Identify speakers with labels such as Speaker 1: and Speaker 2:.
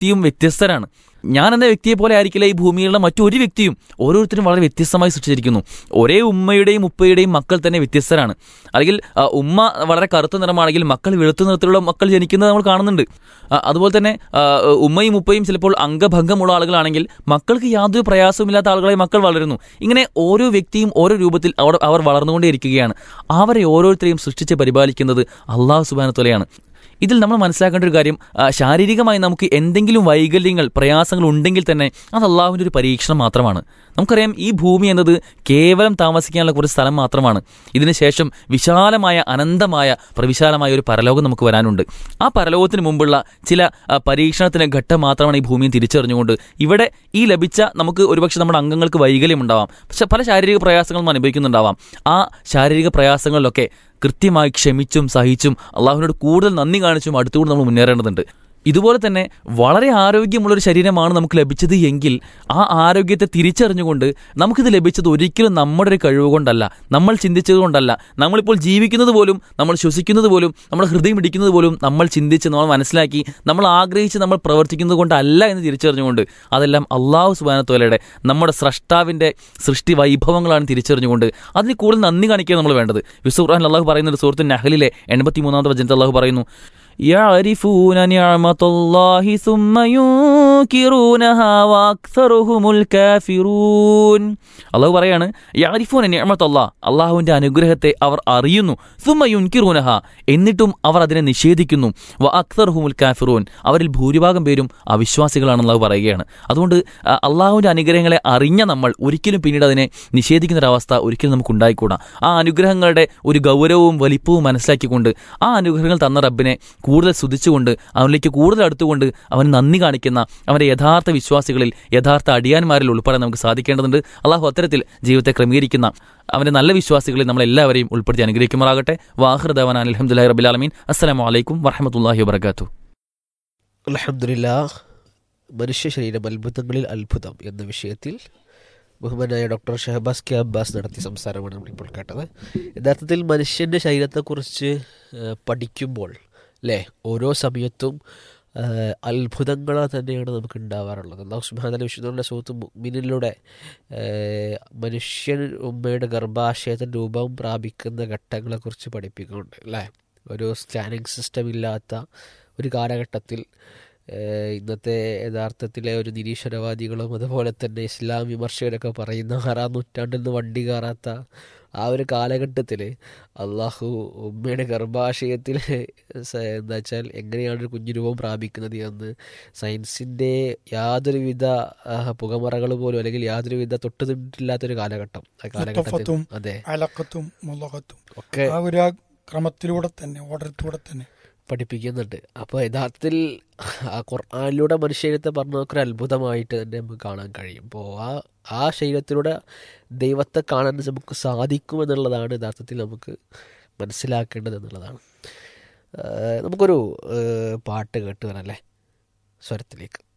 Speaker 1: വ്യക്തിയും വ്യത്യസ്തരാണ്. ഞാൻ എന്ന വ്യക്തിയെ പോലെ ആയിരിക്കില്ല ഈ ഭൂമിയിലുള്ള മറ്റൊരു വ്യക്തിയും. ഓരോരുത്തരും വളരെ വ്യത്യസ്തമായി സൃഷ്ടിച്ചിരിക്കുന്നു. ഒരേ ഉമ്മയുടെയും ഉപ്പയുടെയും മക്കൾ തന്നെ വ്യത്യസ്തരാണ്. അല്ലെങ്കിൽ ഉമ്മ വളരെ കറുത്ത നിറമാണെങ്കിൽ മക്കൾ വെളുത്ത നിറത്തിലുള്ള മക്കൾ ജനിക്കുന്നത് നമ്മൾ കാണുന്നുണ്ട്. അതുപോലെ തന്നെ ഉമ്മയും ഉപ്പയും ചിലപ്പോൾ അംഗഭംഗമുള്ള ആളുകളാണെങ്കിൽ മക്കൾക്ക് യാതൊരു പ്രയാസവുമില്ലാത്ത ആളുകളായി മക്കൾ വളരുന്നു. ഇങ്ങനെ ഓരോ വ്യക്തിയും ഓരോ രൂപത്തിൽ അവർ വളർന്നുകൊണ്ടേയിരിക്കുകയാണ്. അവരെ ഓരോരുത്തരെയും സൃഷ്ടിച്ച് പരിപാലിക്കുന്നത് അള്ളാഹു സുബ്ഹാനഹു വ തആലയാണ്. ഇതിൽ നമ്മൾ മനസ്സിലാക്കേണ്ട ഒരു കാര്യം, ശാരീരികമായി നമുക്ക് എന്തെങ്കിലും വൈകല്യങ്ങൾ, പ്രയാസങ്ങൾ ഉണ്ടെങ്കിൽ തന്നെ അത് അള്ളാഹുവിൻ്റെ ഒരു പരീക്ഷണം മാത്രമാണ്. നമുക്കറിയാം, ഈ ഭൂമി എന്നത് കേവലം താമസിക്കാനുള്ള കുറച്ച് സ്ഥലം മാത്രമാണ്. ഇതിനുശേഷം വിശാലമായ, അനന്തമായ, പ്രവിശാലമായ ഒരു പരലോകം നമുക്ക് വരാനുണ്ട്. ആ പരലോകത്തിന് മുമ്പുള്ള ചില പരീക്ഷണത്തിന് ഘട്ടം മാത്രമാണ് ഈ ഭൂമിയെ തിരിച്ചറിഞ്ഞുകൊണ്ട് ഇവിടെ ഈ ലഭിച്ച നമുക്ക് ഒരുപക്ഷെ നമ്മുടെ അംഗങ്ങൾക്ക് വൈകല്യം ഉണ്ടാവാം, പക്ഷെ പല ശാരീരിക പ്രയാസങ്ങളും അനുഭവിക്കുന്നുണ്ടാവാം. ആ ശാരീരിക പ്രയാസങ്ങളിലൊക്കെ കൃത്യമായി ക്ഷമിച്ചും സഹിച്ചും അള്ളാഹുവിനോട് കൂടുതൽ നന്ദി കാണിച്ചും അടുത്തുകൂടി നമ്മൾ മുന്നേറേണ്ടതുണ്ട്. ഇതുപോലെ തന്നെ വളരെ ആരോഗ്യമുള്ളൊരു ശരീരമാണ് നമുക്ക് ലഭിച്ചത് എങ്കിൽ ആ ആരോഗ്യത്തെ തിരിച്ചറിഞ്ഞുകൊണ്ട് നമുക്കിത് ലഭിച്ചത് ഒരിക്കലും നമ്മുടെ ഒരു കഴിവ് കൊണ്ടല്ല, നമ്മൾ ചിന്തിച്ചത് കൊണ്ടല്ല, നമ്മളിപ്പോൾ ജീവിക്കുന്നത് പോലും, നമ്മൾ ശ്വസിക്കുന്നത് പോലും, നമ്മുടെ ഹൃദയം ഇടിക്കുന്നത് പോലും നമ്മൾ ചിന്തിച്ച്, നമ്മൾ മനസ്സിലാക്കി, നമ്മൾ ആഗ്രഹിച്ച് നമ്മൾ പ്രവർത്തിക്കുന്നത് കൊണ്ടല്ല എന്ന് തിരിച്ചറിഞ്ഞുകൊണ്ട് അതെല്ലാം അള്ളാഹു സുബ്ഹാനഹു വ തആലയുടെ, നമ്മുടെ സ്രഷ്ടാവിൻ്റെ സൃഷ്ടി വൈഭവങ്ങളാണ് തിരിച്ചറിഞ്ഞുകൊണ്ട് അതിന് കൂടുതൽ നന്ദി കാണിക്കുക നമ്മൾ വേണ്ടത്. വിശുദ്ധ ഖുർആനിൽ അള്ളാഹു പറയുന്നത്, സൂറത്തുൻ നഹ്ലിലെ 83-ാമത്തെ വചനത്തിൽ അള്ളാഹു പറയുന്നു, يعرفون نعمة الله ثم ينكرونها وأكثرهم الكافرون. അള്ളാഹു പറയാണ്, യഅരിഫൂന നിഅമത്തല്ലാഹ്, അള്ളാഹുവിൻ്റെ അനുഗ്രഹത്തെ അവർ അറിയുന്നു, സുമ്മ യുൻകിറൂനഹ, എന്നിട്ടും അവർ അതിനെ നിഷേധിക്കുന്നു, വ അക്സറുഹുമുൽ കാഫിറൂൻ, അവരിൽ ഭൂരിഭാഗം പേരും അവിശ്വാസികളാണെന്ന് അള്ളാഹു പറയുകയാണ്. അതുകൊണ്ട് അള്ളാഹുവിൻ്റെ അനുഗ്രഹങ്ങളെ അറിഞ്ഞ നമ്മൾ ഒരിക്കലും പിന്നീട് അതിനെ നിഷേധിക്കുന്നൊരവസ്ഥ ഒരിക്കലും നമുക്ക് ഉണ്ടായിക്കൂടാ. ആ അനുഗ്രഹങ്ങളുടെ ഒരു ഗൗരവവും വലിപ്പവും മനസ്സിലാക്കിക്കൊണ്ട് ആ അനുഗ്രഹങ്ങൾ തന്ന റബ്ബിനെ കൂടുതൽ സ്തുതിച്ചുകൊണ്ട് അവനിലേക്ക് കൂടുതൽ അടുത്തുകൊണ്ട് അവന് നന്ദി കാണിക്കുന്ന അവൻ്റെ യഥാർത്ഥ വിശ്വാസികളിൽ, യഥാർത്ഥ അടിയാന്മാരിൽ ഉൾപ്പെടാൻ നമുക്ക് സാധിക്കേണ്ടതുണ്ട്. അള്ളാഹു അത്തരത്തിൽ ജീവിതത്തെ ക്രമീകരിക്കുന്ന അവൻ്റെ നല്ല വിശ്വാസികളിൽ നമ്മളെല്ലാവരെയും ഉൾപ്പെടുത്തി അനുഗ്രഹിക്കുമാറാകട്ടെ. വാഹിർ ദഅവാന അൽഹംദുലില്ലാഹി റബ്ബിൽ ആലമീൻ. അസ്സലാമു അലൈക്കും വറഹ്മത്തുള്ളാഹി വബറകാതുഹു.
Speaker 2: അൽഹംദുലില്ലാഹ്. മനുഷ്യ ശരീരം അത്ഭുതങ്ങളിൽ അത്ഭുതം എന്ന വിഷയത്തിൽ ബഹുമാനായ ഡോക്ടർ ഷഹബാസ് കെ അബ്ബാസ് നടത്തിയ സംസാരമാണ് നമ്മളിപ്പോൾ കേട്ടത്. യഥാർത്ഥത്തിൽ മനുഷ്യൻ്റെ ശരീരത്തെക്കുറിച്ച് പഠിക്കുമ്പോൾ അല്ലേ, ഓരോ സമയത്തും അത്ഭുതങ്ങൾ തന്നെയാണ് നമുക്ക് ഉണ്ടാവാറുള്ളത്. അല്ലാഹു സുബ്ഹാനഹു വ തആല വിശുദ്ധ സൂറത്തുൽ മുഅ്മിനീനിലൂടെ മനുഷ്യൻ ഉമ്മയുടെ ഗർഭാശയത്തിൻ്റെ രൂപം പ്രാപിക്കുന്ന ഘട്ടങ്ങളെക്കുറിച്ച് പഠിപ്പിക്കുന്നുണ്ട് അല്ലേ. ഒരു സ്കാനിങ് സിസ്റ്റം ഇല്ലാത്ത ഒരു കാലഘട്ടത്തിൽ ഇന്നത്തെ യഥാർത്ഥത്തിലെ ഒരു നിരീശ്വരവാദികളും അതുപോലെ തന്നെ ഇസ്ലാം വിമർശകരൊക്കെ പറയുന്ന 6-ാം നൂറ്റാണ്ടിൽ നിന്ന് വണ്ടി കയറാത്ത ആ ഒരു കാലഘട്ടത്തിൽ അള്ളാഹു ഉമ്മയുടെ ഗർഭാശയത്തിൽ എന്താ വെച്ചാൽ എങ്ങനെയാണ് ഒരു കുഞ്ഞുരൂപം പ്രാപിക്കുന്നത് എന്ന് സയൻസിൻ്റെ യാതൊരുവിധ പുകമറകൾ പോലും, അല്ലെങ്കിൽ യാതൊരുവിധ തൊട്ട് തിന്നിട്ടില്ലാത്തൊരു കാലഘട്ടം, ആ കാലഘട്ടത്തിൽ അതെ
Speaker 3: ഒക്കെ ആ ഒരു ക്രമത്തിലൂടെ തന്നെ, ഓർഡറിലൂടെ തന്നെ
Speaker 2: പഠിപ്പിക്കുന്നുണ്ട്. അപ്പോൾ യഥാർത്ഥത്തിൽ ആ ഖുർആനിലൂടെ മനുഷ്യത്തെ പറഞ്ഞു നോക്കൊരു അത്ഭുതമായിട്ട് തന്നെ നമുക്ക് കാണാൻ കഴിയും. അപ്പോൾ ആ ശരീരത്തിലൂടെ ദൈവത്തെ കാണാൻ നമുക്ക് സാധിക്കുമെന്നുള്ളതാണ് യഥാർത്ഥത്തിൽ നമുക്ക് മനസ്സിലാക്കേണ്ടത് എന്നുള്ളതാണ്. നമുക്കൊരു പാട്ട് കേട്ട് വരാം അല്ലേ, സ്വരത്തിലേക്ക്.